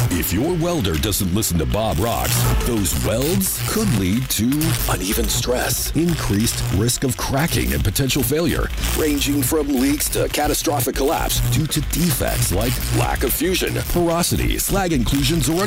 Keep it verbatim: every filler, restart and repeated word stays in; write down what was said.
If your welder doesn't listen to Bob Rocks, those welds could lead to uneven stress, increased risk of cracking and potential failure, ranging from leaks to catastrophic collapse due to defects like lack of fusion, porosity, slag inclusions, or